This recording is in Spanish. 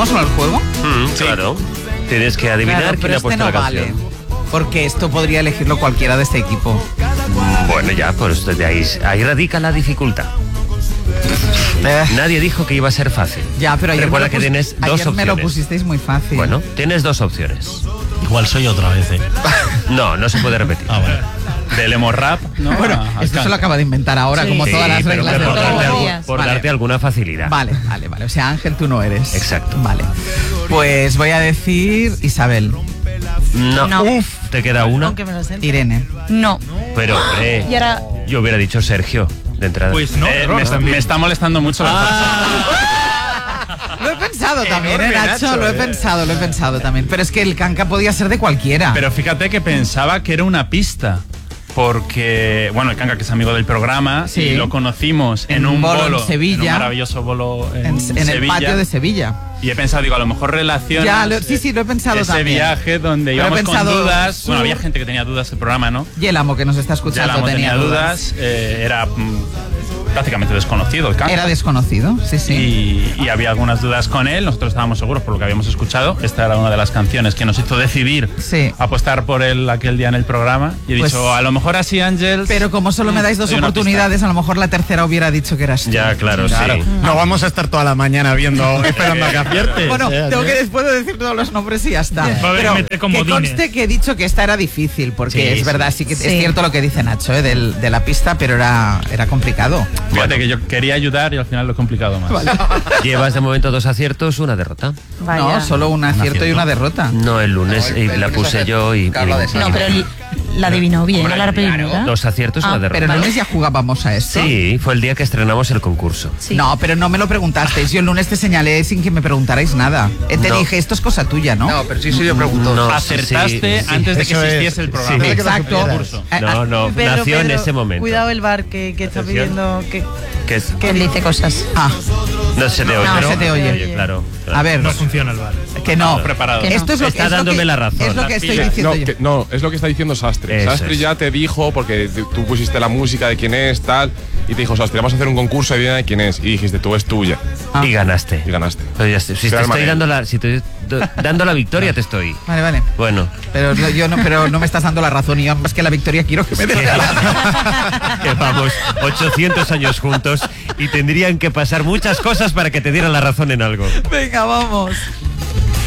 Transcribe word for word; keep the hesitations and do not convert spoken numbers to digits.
¿Jugamos al juego? Mm, sí. Claro. Tienes que adivinar claro, quién ha este puesto no la canción. Vale, porque esto podría elegirlo cualquiera de este equipo. Bueno, ya, pues de ahí, ahí radica la dificultad. Eh. Nadie dijo que iba a ser fácil. Ya, pero ayer, Recuerda me, lo que pus- tienes dos ayer opciones. me lo pusisteis muy fácil. Bueno, tienes dos opciones. Igual soy otra vez, ¿eh? No, no se puede repetir. Ah, vale. Del emo rap, ¿no? Bueno, A- a esto se lo Skank. acaba de inventar ahora, Sí. como Sí, todas las pero reglas que de por, todos darte, los algu- días. por Vale. darte alguna facilidad. Vale, vale, vale. O sea, Ángel, tú no eres. Exacto. Vale. Pues voy a decir Isabel. No. No. Uf, te queda una. Aunque me lo sé. Irene. No. Pero, hombre, Y ahora... yo hubiera dicho Sergio de entrada. Pues no, Eh, error me, está, también. me está molestando mucho. Lo he pensado también, Enorme, ¿eh, Nacho? Nacho, Lo he eh. pensado, lo he pensado también. Pero es que el canca podía ser de cualquiera. Pero fíjate que pensaba que era una pista. Porque, bueno, el Kanka, que es amigo del programa, Sí. y lo conocimos en, En un bolo en bolo, Sevilla. en un maravilloso bolo en, en, en el Sevilla. patio de Sevilla. Y he pensado, digo, a lo mejor relaciona. Ya, lo- sí, sí, lo he pensado ese también. viaje donde Pero he íbamos con pensado, dudas. su- Bueno, había gente que tenía dudas del programa, ¿no? Y el amo que nos está Ya escuchando la tenía, tenía dudas. eh, era mm, prácticamente desconocido el Kanka. Era desconocido, sí, sí. Y, y había algunas dudas con él. Nosotros estábamos seguros por lo que habíamos escuchado. Esta era una de las canciones que nos hizo decidir Sí. apostar por él aquel día en el programa. Y he Pues- dicho, a lo mejor así, Ángel. Pero como solo me dais dos Hay una oportunidades, a lo mejor la tercera hubiera dicho que eras tú. Ya, claro, Claro. sí. No vamos a estar toda la mañana viendo, esperando a que aciertes. Bueno, ¿eh? tengo que después de decir todos los nombres y ya está. Va a haber Pero que meter que comodines. conste que he dicho que esta era difícil, porque Sí, es sí. verdad, sí que Sí. es cierto lo que dice Nacho, ¿eh? Del- de la pista, pero era, era complicado. Fíjate que yo quería ayudar y al final lo he complicado más. Llevas de momento dos aciertos, una derrota. Vaya. No, solo un acierto y acierto. una derrota. No, el lunes No, el- y el la lunes puse hace- yo y... Carla de y- No, pero li- la adivinó bien, a la primera. Dos aciertos y Ah, una derrota. Pero el lunes ya jugábamos a esto. Sí, fue el día que estrenamos el concurso. Sí. No, pero no me lo preguntasteis. Yo el lunes te señalé sin que me preguntarais nada. Eh, Te No. dije, esto es cosa tuya, ¿no? No, pero sí, sí, yo pregunto. No, Acertaste sí, sí. antes de que Eso es. existiese el programa. Sí. Exacto. Concurso. Eh, No, no, Pedro, nació en Pedro, ese momento. Cuidado el bar que, que está Atención. pidiendo que, Que es- que dice cosas. Ah, no se te oye. no ¿no? se te oye. Claro, claro. a ver, No funciona el bar. que no. Preparado. Que no. Esto es lo, Está es lo dándome que- la razón. Es lo que Las estoy pilas. diciendo No, yo. que- no, es lo que está diciendo Sastre. Eso Sastre es. ya te dijo, porque tú tú pusiste la música de quién es, tal, y te dijo, Sastre, vamos a hacer un concurso de de quién es. Y dijiste, tú es tuya. Ah. Y ganaste. Y ganaste. Pero ya estoy- si te Pero estoy Manel. dando la, si te estoy dando la victoria, te estoy. Vale, vale. Bueno, Pero no- yo no, pero no me estás dando la razón y yo más que la victoria quiero que me des la razón. que vamos ochocientos años juntos y tendrían que pasar muchas cosas para que te dieran la razón en algo. Venga, vamos.